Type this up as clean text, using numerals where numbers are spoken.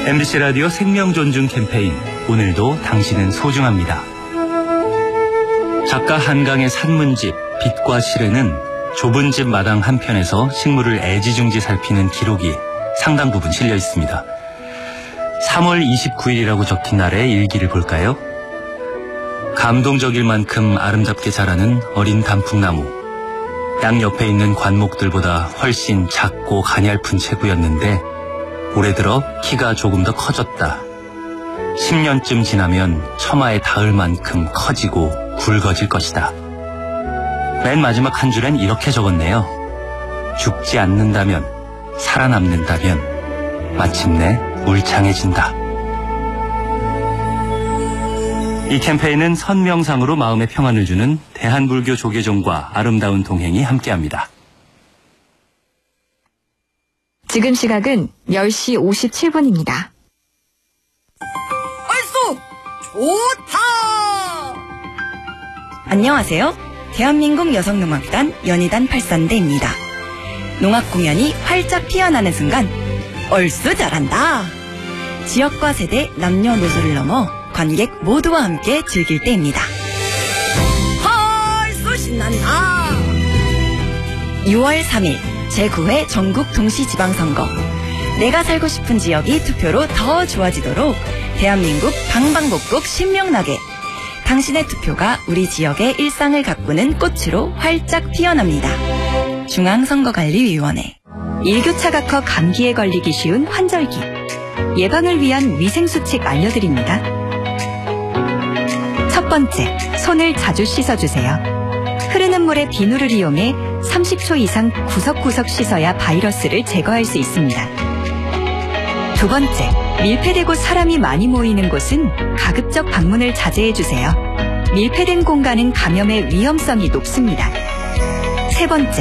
MBC 라디오 생명존중 캠페인, 오늘도 당신은 소중합니다. 작가 한강의 산문집 빛과 실에는 좁은 집 마당 한편에서 식물을 애지중지 살피는 기록이 상당 부분 실려 있습니다. 3월 29일이라고 적힌 날의 일기를 볼까요? 감동적일 만큼 아름답게 자라는 어린 단풍나무. 양 옆에 있는 관목들보다 훨씬 작고 가냘픈 체구였는데 올해 들어 키가 조금 더 커졌다. 10년쯤 지나면 처마에 닿을 만큼 커지고 굵어질 것이다. 맨 마지막 한 줄엔 이렇게 적었네요. 죽지 않는다면, 살아남는다면 마침내 울창해진다. 이 캠페인은 선명상으로 마음의 평안을 주는 대한불교 조계종과 아름다운 동행이 함께합니다. 지금 시각은 10시 57분입니다. 얼쑤! 좋다! 안녕하세요. 대한민국 여성농악단 연희단 83대입니다. 농악 공연이 활짝 피어나는 순간 얼쑤 잘한다! 지역과 세대, 남녀노소를 넘어 관객 모두와 함께 즐길 때입니다. 얼쑤 신난다! 6월 3일 제9회 전국 동시지방선거. 내가 살고 싶은 지역이 투표로 더 좋아지도록 대한민국 방방곡곡 신명나게 당신의 투표가 우리 지역의 일상을 가꾸는 꽃으로 활짝 피어납니다. 중앙선거관리위원회. 일교차가 커 감기에 걸리기 쉬운 환절기. 예방을 위한 위생수칙 알려드립니다. 첫 번째, 손을 자주 씻어주세요. 흐르는 물에 비누를 이용해 30초 이상 구석구석 씻어야 바이러스를 제거할 수 있습니다. 두 번째, 밀폐되고 사람이 많이 모이는 곳은 가급적 방문을 자제해주세요. 밀폐된 공간은 감염의 위험성이 높습니다. 세 번째,